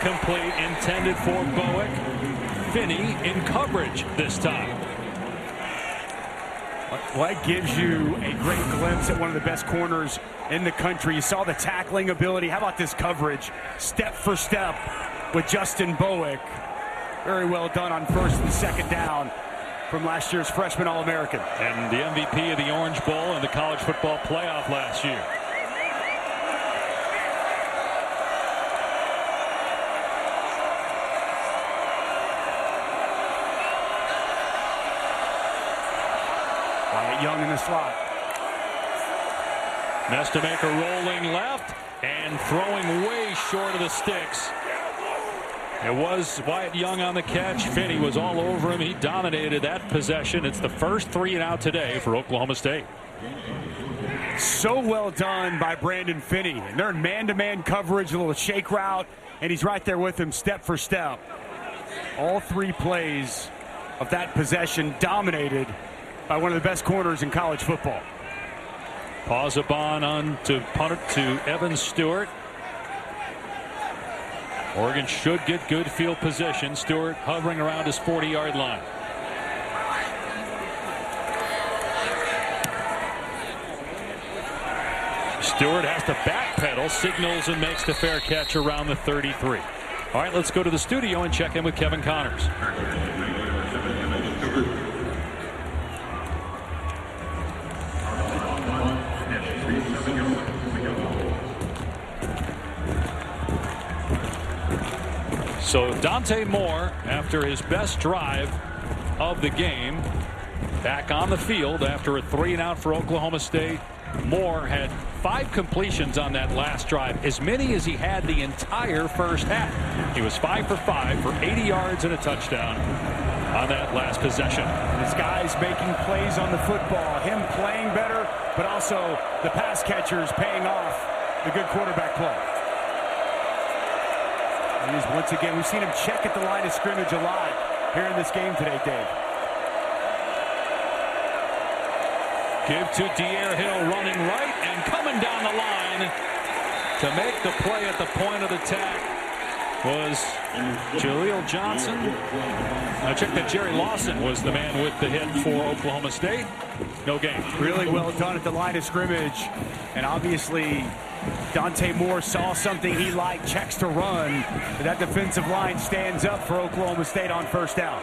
incomplete, intended for Bowick. Finney in coverage this time. Well, that gives you a great glimpse at one of the best corners in the country. You saw the tackling ability. How about this coverage? Step for step with Justin Bowick. Very well done on first and second down from last year's freshman All-American. And the MVP of the Orange Bowl and the college football playoff last year. Wyatt Young in the slot. Nestamaker rolling left and throwing way short of the sticks. It was Wyatt Young on the catch. Finney was all over him. He dominated that possession. It's the first 3 and out today for Oklahoma State. So well done by Brandon Finney. And they're in man-to-man coverage, a little shake route, and he's right there with him step for step. All 3 plays of that possession dominated by one of the best corners in college football. Pausabon on to punt it to Evan Stewart. Oregon should get good field position. Stewart hovering around his 40-yard line. Stewart has to backpedal, signals, and makes the fair catch around the 33. All right, let's go to the studio and check in with Kevin Connors. So Dante Moore, after his best drive of the game, back on the field after a 3 and out for Oklahoma State. Moore had 5 completions on that last drive, as many as he had the entire first half. He was 5 for 5 for 80 yards and a touchdown on that last possession. This guy's making plays on the football, him playing better, but also the pass catchers paying off the good quarterback play. And once again, we've seen him check at the line of scrimmage a lot here in this game today, Dave. Give to De'Aaron Hill running right and coming down the line to make the play at the point of attack was Jaleel Johnson. I checked that Jerry Lawson was the man with the hit for Oklahoma State. No gain. Really well done at the line of scrimmage. And obviously Dante Moore saw something he liked, checks to run. But that defensive line stands up for Oklahoma State on first down.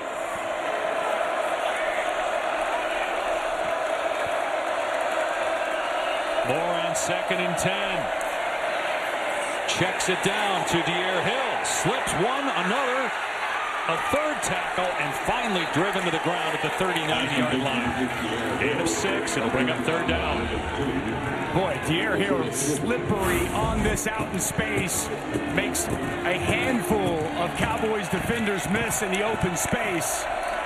Moore on 2nd and 10. Checks it down to De'Aaron Hill. Slips one, another. A third tackle, and finally driven to the ground at the 39-yard line. 8 of 6. It'll bring up 3rd down. Boy, De'Aaron Hill slippery on this out in space. Makes a handful of Cowboys defenders miss in the open space.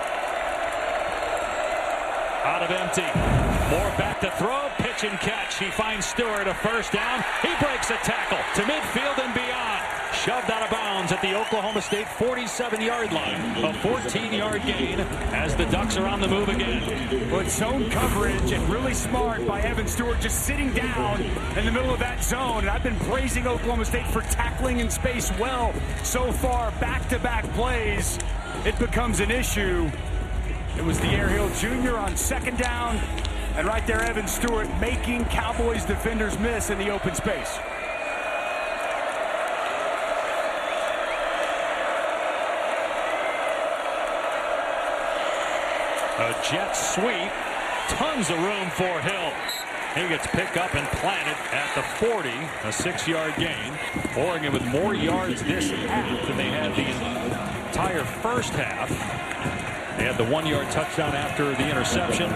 Out of empty. Moore back to throw. Pitch and catch. He finds Stewart a first down. He breaks a tackle to midfield and beyond. Shoved out of bounds at the Oklahoma State 47-yard line. A 14-yard gain as the Ducks are on the move again. But zone coverage and really smart by Evan Stewart, just sitting down in the middle of that zone. And I've been praising Oklahoma State for tackling in space well so far. Back-to-back plays. It becomes an issue. It was De'Aaron Hill Jr. on 2nd down. And right there, Evan Stewart making Cowboys defenders miss in the open space. A jet sweep. Tons of room for Hill. He gets picked up and planted at the 40. A 6-yard gain. Oregon with more yards this half than they had the entire first half. They had the 1-yard touchdown after the interception.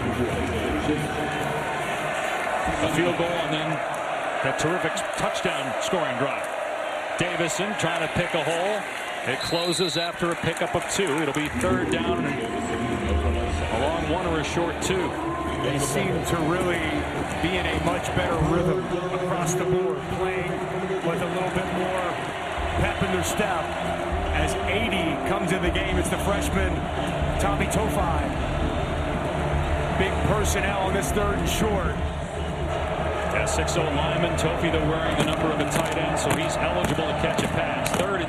A field goal and then that terrific touchdown scoring drive. Davison trying to pick a hole. It closes after a pickup of 2. It'll be 3rd down, a long 1 or a short 2. They seem to really be in a much better rhythm across the board, playing with a little bit more pep in their step. As 80 comes in the game, it's the freshman Tommy Tofi. Big personnel on this 3rd and short. That 6'0" lineman, Tofi, though, wearing the number of a tight end, so he's eligible to catch a pass. 3rd and